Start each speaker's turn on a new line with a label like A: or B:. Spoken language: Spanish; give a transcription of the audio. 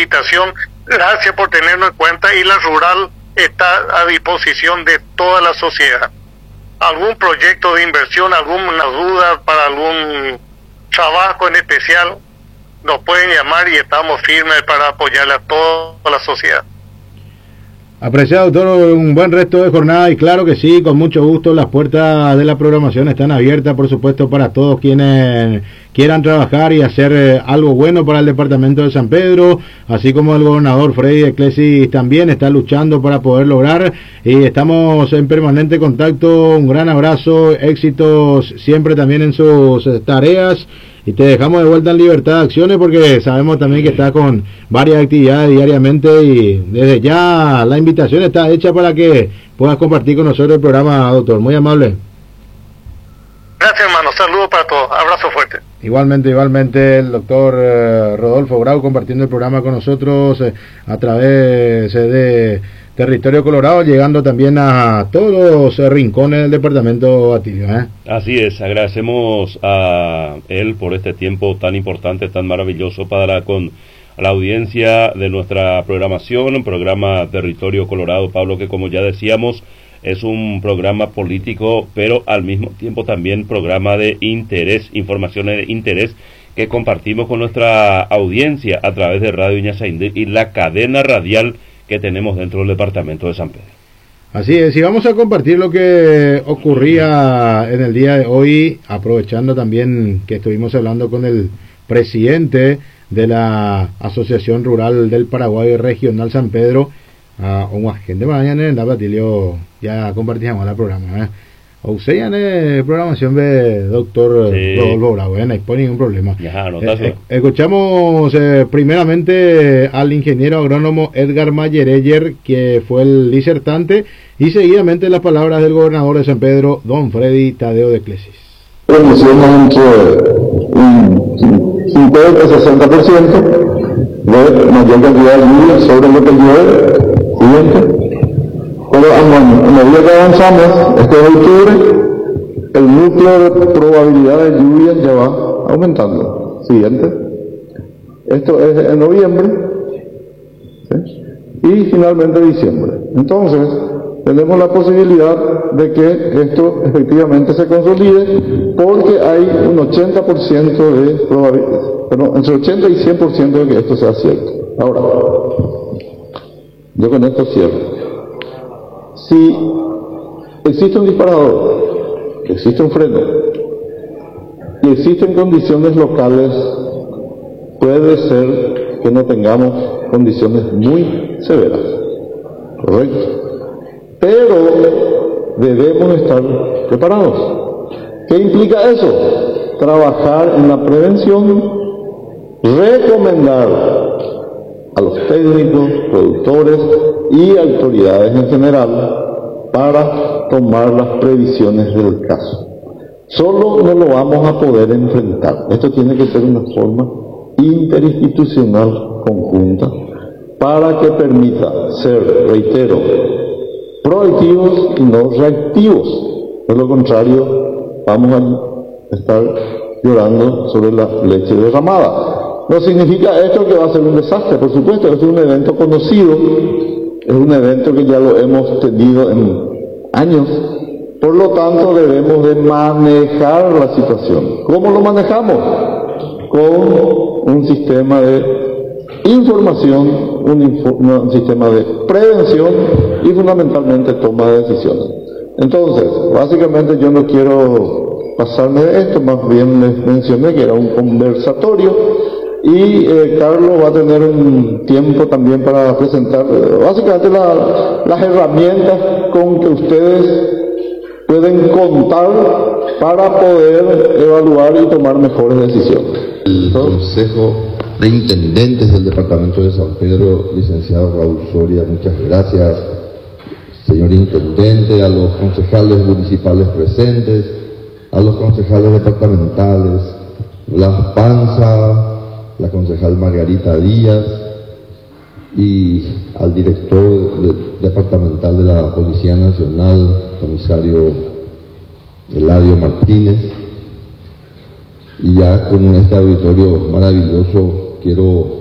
A: invitación. Gracias por tenernos en cuenta, y la rural está a disposición de toda la sociedad. Algún proyecto de inversión, alguna duda para algún trabajo en especial, nos pueden llamar y estamos firmes para apoyarle a toda la sociedad.
B: Apreciado doctor, un buen resto de jornada, y claro que sí, con mucho gusto, las puertas de la programación están abiertas, por supuesto, para todos quienes quieran trabajar y hacer algo bueno para el departamento de San Pedro, así como el gobernador Freddy Eclesis también está luchando para poder lograr, y estamos en permanente contacto. Un gran abrazo, éxitos siempre también en sus tareas, y te dejamos de vuelta en libertad de acciones, porque sabemos también que estás con varias actividades diariamente, y desde ya la invitación está hecha para que puedas compartir con nosotros el programa, doctor. Muy amable.
A: Gracias, hermano. Saludos para todos. Abrazo fuerte.
B: Igualmente el doctor Rodolfo Grau compartiendo el programa con nosotros a través de Territorio Colorado, llegando también a todos los rincones del departamento Atilio.
C: Así es, agradecemos a él por este tiempo tan importante, tan maravilloso para con la audiencia de nuestra programación, programa Territorio Colorado, Pablo, que como ya decíamos, es un programa político, pero al mismo tiempo también programa de interés, informaciones de interés que compartimos con nuestra audiencia a través de Radio Iñazaindí y la cadena radial que tenemos dentro del departamento de San Pedro.
B: Así es, y vamos a compartir lo que ocurría en el día de hoy, aprovechando también que estuvimos hablando con el presidente de la Asociación Rural del Paraguay Regional San Pedro, a un agente mañana en la Batilio, ya compartimos el programa, o sea, en programación de doctor Rodolfo Bravo, no hay ningún problema. Escuchamos primeramente al ingeniero agrónomo Edgar Mayereyer, que fue el disertante, y seguidamente las palabras del gobernador de San Pedro, don Freddy Tadeo de Eclesis.
D: Mencionan entre un 50-60% de mayor cantidad de lluvia sobre lo que llueve siguiente. Pero a medida que avanzamos, este es octubre, el núcleo de probabilidad de lluvia ya va aumentando. Siguiente. Esto es en noviembre, ¿sí? Y finalmente diciembre. Entonces, tenemos la posibilidad de que esto efectivamente se consolide, porque hay un 80% de probabilidad, perdón, entre 80 y 100% de que esto sea cierto. Ahora, yo con esto cierro. Si existe un disparador, existe un freno, y existen condiciones locales, puede ser que no tengamos condiciones muy severas, ¿correcto? Pero debemos estar preparados. ¿Qué implica eso? Trabajar en la prevención, recomendar a los técnicos, productores y autoridades en general para tomar las previsiones del caso. Solo no lo vamos a poder enfrentar. Esto tiene que ser una forma interinstitucional conjunta para que permita ser, reitero, proactivos y no reactivos. De lo contrario, vamos a estar llorando sobre la leche derramada. No significa esto que va a ser un desastre, por supuesto, es un evento conocido, es un evento que ya lo hemos tenido en años, por lo tanto debemos de manejar la situación. ¿Cómo lo manejamos? Con un sistema de información, un sistema de prevención y fundamentalmente toma de decisiones. Entonces, básicamente yo no quiero pasarme de esto, más bien les mencioné que era un conversatorio. Y Carlos va a tener un tiempo también para presentar básicamente las herramientas con que ustedes pueden contar para poder evaluar y tomar mejores decisiones.
E: El Consejo de Intendentes del Departamento de San Pedro, licenciado Raúl Soria, muchas gracias, señor Intendente, a los concejales municipales presentes, a los concejales departamentales, Las Panza, la concejal Margarita Díaz y al director departamental de la Policía Nacional, comisario Eladio Martínez. Y ya con este auditorio maravilloso quiero